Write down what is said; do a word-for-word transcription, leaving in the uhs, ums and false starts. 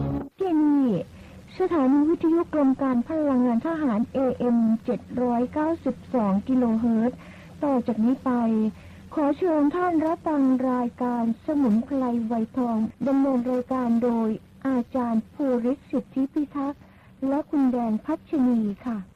ที่นี่สถานีวิทยุกรมการพลังงานทหาร เอ เอ็ม เจ็ดร้อยเก้าสิบสอง กิโลเฮิรตซ์ต่อจากนี้ไปขอเชิญท่านรับฟังรายการสมุนไพรไวทองดำเนินรายการโดยอาจารย์ภูริศ สิทธิพิทักษ์และคุณแดงพัชนีค่ะ